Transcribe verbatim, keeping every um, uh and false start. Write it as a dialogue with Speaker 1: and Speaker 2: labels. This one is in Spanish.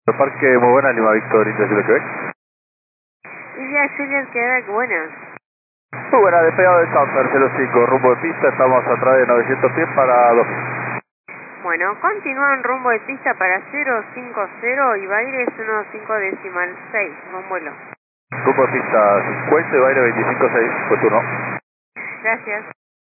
Speaker 1: El parque, muy buena, Lima Victor, Inter Quebec.
Speaker 2: India Juliet Quebec, buenas.
Speaker 1: Muy buena, despegado de Southern cero cinco, rumbo de pista, estamos a través de novecientos pies para dos.
Speaker 2: Bueno, continúan rumbo de pista para cero cinco cero y Baires uno cinco decimal seis, buen vuelo.
Speaker 1: Rumbo de pista cincuenta y Baile veinticinco seis, fue turno.
Speaker 2: Gracias.